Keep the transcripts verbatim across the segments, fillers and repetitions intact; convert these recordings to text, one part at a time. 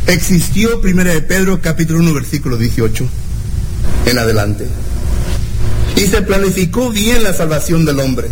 existió Primera de Pedro, capítulo uno, versículo dieciocho en adelante. Y se planificó bien la salvación del hombre.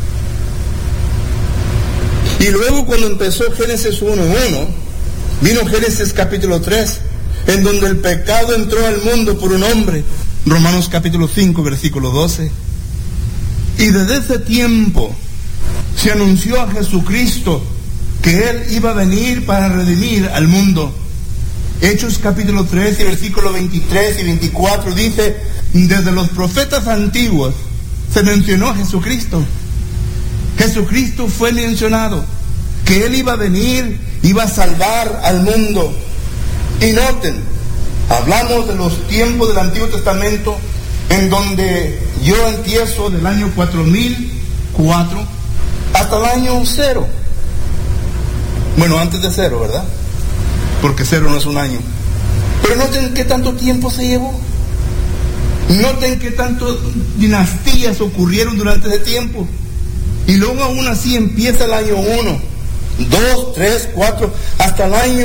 Y luego cuando empezó Génesis uno uno, vino Génesis capítulo tres, en donde el pecado entró al mundo por un hombre. Romanos capítulo cinco, versículo doce. Y desde ese tiempo se anunció a Jesucristo que Él iba a venir para redimir al mundo. Hechos capítulo trece, versículo veintitrés y veinticuatro dice: desde los profetas antiguos se mencionó a Jesucristo. Jesucristo fue mencionado, que Él iba a venir, iba a salvar al mundo. Y noten, hablamos de los tiempos del Antiguo Testamento, en donde yo empiezo del año cuatro mil cuatro hasta el año cero. Bueno, antes de cero, ¿verdad? Porque cero no es un año. Pero noten qué tanto tiempo se llevó. Noten qué tantas dinastías ocurrieron durante ese tiempo. Y luego aún así empieza el año uno, dos, tres, cuatro, hasta el año,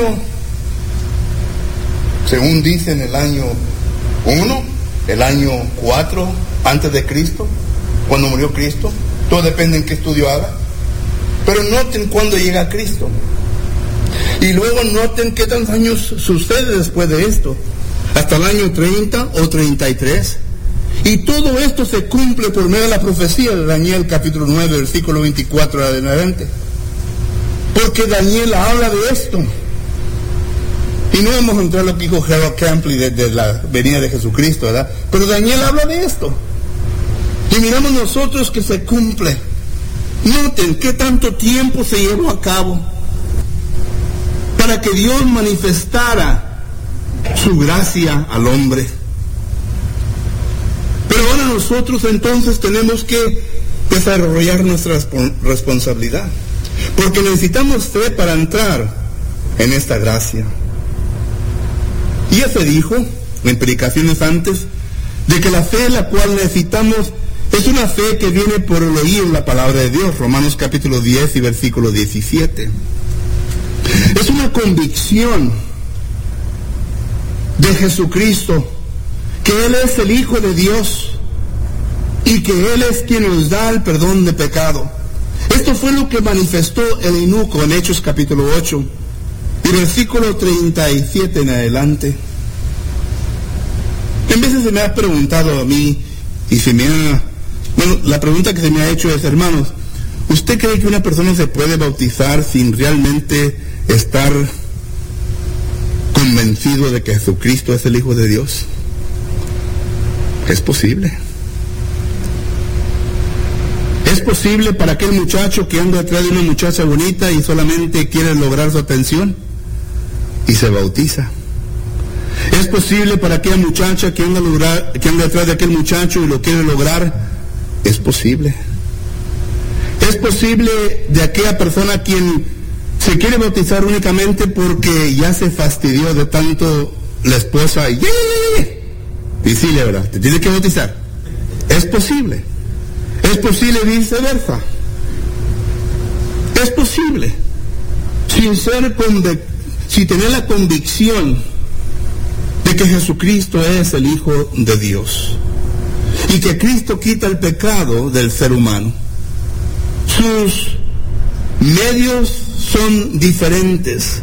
según dicen, el año uno, el año cuatro antes de Cristo, cuando murió Cristo. Todo depende en qué estudio haga. Pero noten cuándo llega Cristo. Y luego noten qué tantos años sucede después de esto, hasta el año treinta o treinta y tres. Y todo esto se cumple por medio de la profecía de Daniel capítulo nueve, versículo veinticuatro en adelante. Porque Daniel habla de esto. Y no vamos a entrar en lo que dijo Harold Campley desde la venida de Jesucristo, ¿verdad? Pero Daniel habla de esto. Y miramos nosotros que se cumple. Noten qué tanto tiempo se llevó a cabo para que Dios manifestara su gracia al hombre. Pero ahora nosotros entonces tenemos que desarrollar nuestra responsabilidad, porque necesitamos fe para entrar en esta gracia. Y ya se dijo en predicaciones antes de que la fe la cual necesitamos es una fe que viene por el oír la palabra de Dios. Romanos capítulo diez y versículo diecisiete. Es una convicción de Jesucristo, que Él es el Hijo de Dios y que Él es quien nos da el perdón de pecado. Esto fue lo que manifestó el eunuco en Hechos capítulo ocho y versículo treinta y siete en adelante. En veces se me ha preguntado a mí y se me ha... Bueno, la pregunta que se me ha hecho es: hermanos, ¿usted cree que una persona se puede bautizar sin realmente estar convencido de que Jesucristo es el Hijo de Dios? Es posible. Es posible para aquel muchacho que anda detrás de una muchacha bonita y solamente quiere lograr su atención y se bautiza. Es posible para aquella muchacha que anda, lograr, que anda detrás de aquel muchacho y lo quiere lograr. Es posible. Es posible de aquella persona quien se quiere bautizar únicamente porque ya se fastidió de tanto la esposa y, y sí, la verdad, te tiene que bautizar. Es posible. Es posible viceversa. Es posible. Sin ser convic- sin tener la convicción de que Jesucristo es el Hijo de Dios y que Cristo quita el pecado del ser humano. Sus medios son diferentes.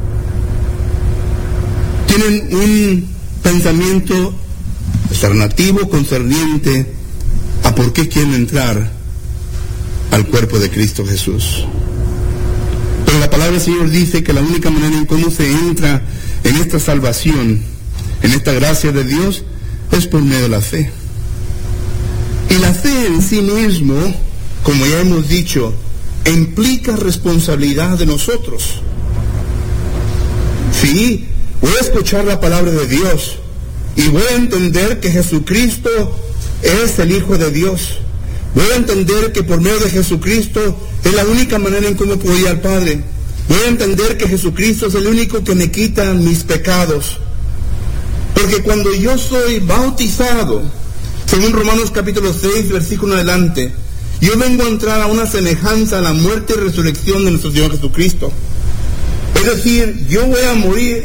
Tienen un pensamiento alternativo concerniente a por qué quieren entrar al cuerpo de Cristo Jesús. Pero la palabra del Señor dice que la única manera en cómo se entra en esta salvación, en esta gracia de Dios, es por medio de la fe. Y la fe en sí mismo, como ya hemos dicho, implica responsabilidad de nosotros. Sí, voy a escuchar la palabra de Dios y voy a entender que Jesucristo es el Hijo de Dios. Voy a entender que por medio de Jesucristo es la única manera en cómo puedo ir al Padre. Voy a entender que Jesucristo es el único que me quita mis pecados. Porque cuando yo soy bautizado, según Romanos capítulo seis, versículo adelante, yo vengo a entrar a una semejanza a la muerte y resurrección de nuestro Señor Jesucristo. Es decir, yo voy a morir